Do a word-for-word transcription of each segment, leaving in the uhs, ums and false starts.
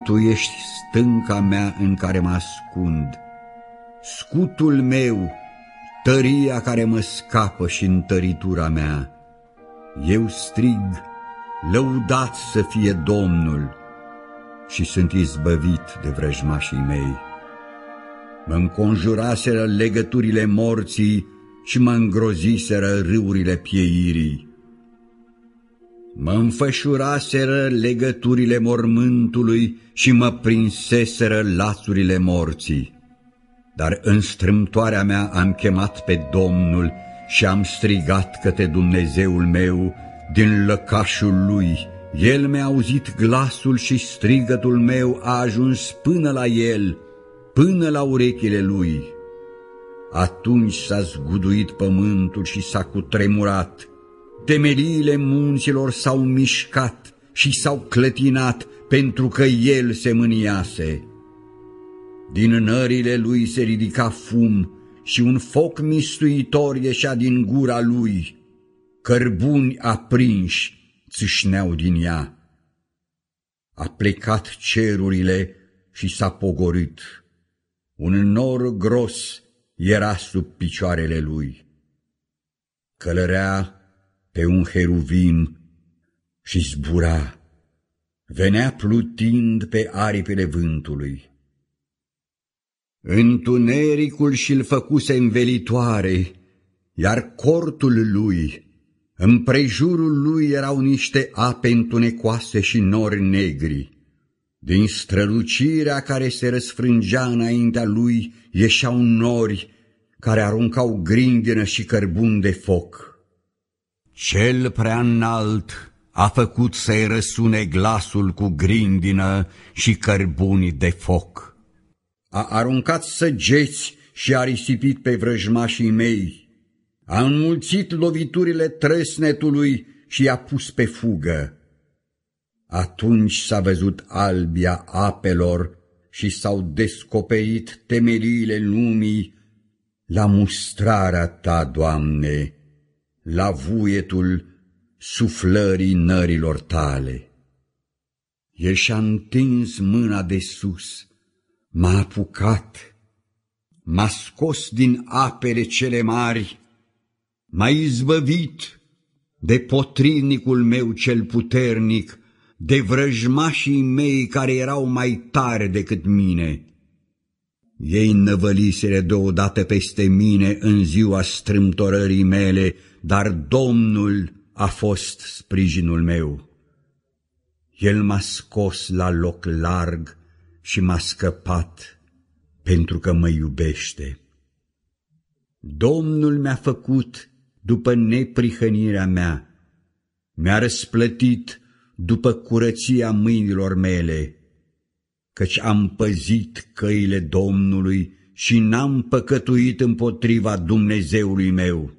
Tu ești stânca mea în care mă ascund, scutul meu, tăria care mă scapă și întăritura mea. Eu strig, lăudat să fie Domnul, și sunt izbăvit de vrăjmașii mei. Mă înconjuraseră legăturile morții și mă îngroziseră râurile pieirii. Mă înfășuraseră legăturile mormântului și mă prinseseră lațurile morții. Dar în strâmtoarea mea am chemat pe Domnul și am strigat către Dumnezeul meu din lăcașul lui. El mi-a auzit glasul și strigătul meu a ajuns până la el, până la urechile lui. Atunci s-a zguduit pământul și s-a cutremurat, temeliile munților s-au mișcat și s-au clătinat, pentru că el se mâniase. Din nările lui se ridica fum și un foc mistuitor ieșea din gura lui. Cărbuni aprinși țâșneau din ea. A plecat cerurile și s-a pogorât. Un nor gros era sub picioarele lui. Călărea pe un heruvim și zbura. Venea plutind pe aripile vântului. Întunericul și-l făcuse învelitoare, iar cortul lui, împrejurul lui erau niște ape întunecoase și nori negri. Din strălucirea care se răsfrângea înaintea lui ieșeau nori care aruncau grindină și cărbuni de foc. Cel prea înalt a făcut să-i răsune glasul cu grindină și cărbuni de foc. A aruncat săgeți și a risipit pe vrăjmașii mei. A înmulțit loviturile trăsnetului și i-a pus pe fugă. Atunci s-a văzut albia apelor și s-au descoperit temeliile lumii la mustrarea ta, Doamne, la vuietul suflării nărilor tale. El și-a întins mâna de sus, m-a apucat, m-a scos din apele cele mari, m-a izbăvit de potrivnicul meu cel puternic, de vrăjmașii mei care erau mai tari decât mine. Ei năvăliseră deodată peste mine în ziua strâmtorării mele, dar Domnul a fost sprijinul meu. El m-a scos la loc larg și m-a scăpat, pentru că mă iubește. Domnul mi-a făcut după neprihănirea mea, mi-a răsplătit după curăția mâinilor mele, căci am păzit căile Domnului și n-am păcătuit împotriva Dumnezeului meu.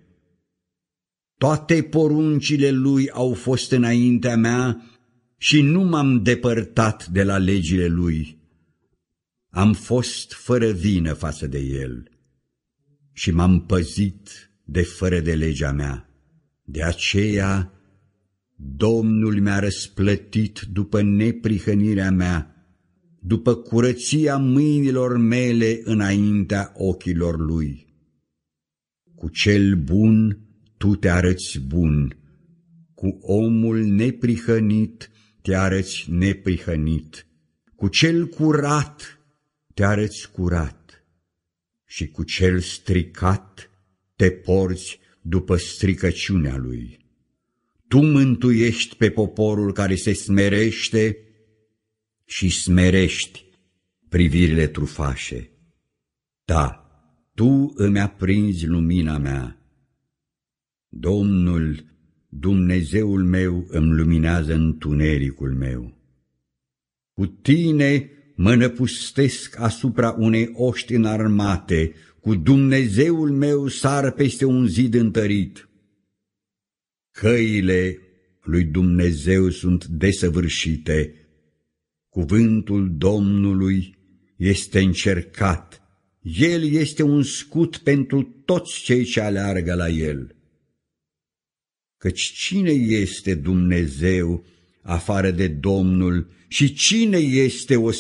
Toate poruncile lui au fost înaintea mea și nu m-am depărtat de la legile lui. Am fost fără vină față de el și m-am păzit de fără de legea mea. De aceea Domnul mi-a răsplătit după neprihănirea mea, după curăția mâinilor mele înaintea ochilor lui. Cu cel bun tu te arăți bun, cu omul neprihănit te arăți neprihănit, cu cel curat te arăți curat și cu cel stricat te porți după stricăciunea lui. Tu mântuiești pe poporul care se smerește și smerești privirile trufașe. Da, tu îmi aprinzi lumina mea. Domnul, Dumnezeul meu, îmi luminează întunericul meu. Cu tine mă năpustesc asupra unei oști înarmate, cu Dumnezeul meu sar peste un zid întărit. Căile lui Dumnezeu sunt desăvârșite, cuvântul Domnului este încercat, El este un scut pentru toți cei ce aleargă la El. Căci cine este Dumnezeu afară de Domnul și cine este o